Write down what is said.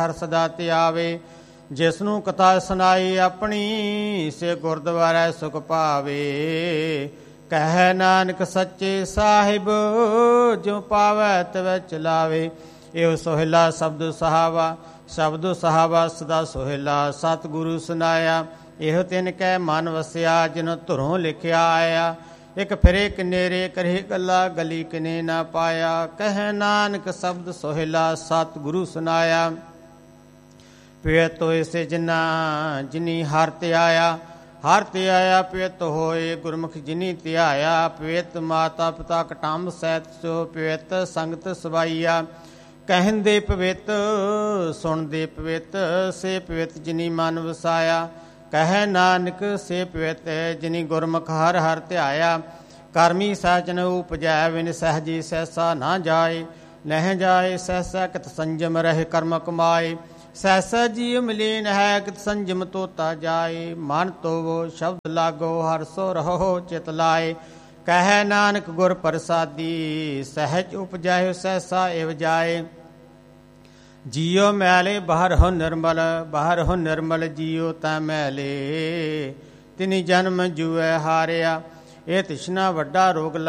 ਹਰ ਸਦਾ ਧਿਆਵੇ। ਜਿਸ ਨੂੰ ਕਥਾ ਸੁਣਾਈ ਆਪਣੀ, ਸੇ ਗੁਰਦੁਆਰੇ ਸੁਖ ਪਾਵੇ। ਕਹਿ ਨਾਨਕ ਸੱਚੇ ਸਾਹਿਬ, ਜੋ ਪਾਵੈ ਤਿਵੈ ਚਲਾਵੇ। ਇਹੋ ਸੋਹਿਲਾ ਸ਼ਬਦ ਸਹਾਵਾ, ਸ਼ਬਦ ਸਹਾਵਾ ਸਦਾ ਸੋਹਿਲਾ। ਸਤਿਗੁਰੂ ਸੁਨਾਇਆ, ਇਹੋ ਤਿਨ ਕੈ ਮਨ ਵਸਿਆ। ਜਿਨ ਧੁਰੋਂ ਲਿਖਿਆ ਆਇਆ, ਇੱਕ ਫਿਰੇ ਕਿਨੇਰੇ ਕਰੇ ਗੱਲਾ। ਗਲੀ ਕਿਨੇ ਨਾ ਪਾਇਆ। ਕਹਿ ਨਾਨਕ ਸ਼ਬਦ ਸੋਹਿਲਾ, ਸਤਿਗੁਰੂ ਸੁਨਾਇਆ। ਪਿਤ ਹੋਏ ਸੇ ਜਿਨਾ ਜਿਨੀ ਹਰਿ ਤੇ ਆਇਆ। ਹਰਿ ਤੇ ਆਇਆ ਪਿਤ ਹੋਏ, ਗੁਰਮੁਖ ਜਿਨੀ ਧਿਆਇਆ। ਪਿਤ ਮਾਤਾ ਪਿਤਾ ਕਟੰਬ ਸਹਿਤ ਸੋ, ਪਿਤ ਸੰਗਤ ਸਵਾਈਆ। ਕਹਿੰਦੇ ਪਵਿੱਤ ਸੁਣਦੇ ਪਵਿੱਤ, ਸੇ ਪਵਿੱਤ ਜਿਨੀ ਮਨ ਵਸਾਇਆ। ਕਹਿ ਨਾਨਕ ਸੇ ਪਵਿੱਤ ਜਿਨੀ ਗੁਰਮੁਖ ਹਰਿ ਹਰਿ ਧਿਆਇਆ। ਕਰਮੀ ਸਾਜਨ ਉਪਜੈ, ਵਿਨ ਸਹਿਜੀ ਸਹਿਸਾ ਨਾ ਜਾਏ। ਨਹਿ ਜਾਏ ਸਹਿਸਾ ਕਿਤ ਸੰਜਮ ਰਹਿ ਕਰਮ ਕਮਾਏ। ਸਹਿਸਾ ਜੀ ਮਲੀਨ ਹੈ, ਕਿਤ ਸੰਜਮ ਤੋਤਾ ਜਾਏ। ਮਨ ਤੋਵੋ ਸ਼ਬਦ ਲਾਗੋ, ਹਰਿ ਸੋ ਰਹੋ ਚਿਤ ਲਾਏ। ਕਹਿ ਨਾਨਕ ਗੁਰ ਪ੍ਰਸਾਦੀ, ਸਹਿਜ ਉਪਜਾਇ ਸਹਿਸਾ ਇਵ ਜਾਏ। ਜੀਉ ਮੈਲੇ ਬਾਹਰ ਹੋ ਨਿਰਮਲ, ਬਾਹਰ ਹੋ ਨਿਰਮਲ ਜੀਉ ਤੈ ਮੈਲੇ। ਤਿਨੀ ਜਨਮ ਜੂਐ ਹਾਰਿਆ, ਇਹ ਤਿਸ਼ਨਾ ਵੱਡਾ ਰੋਗ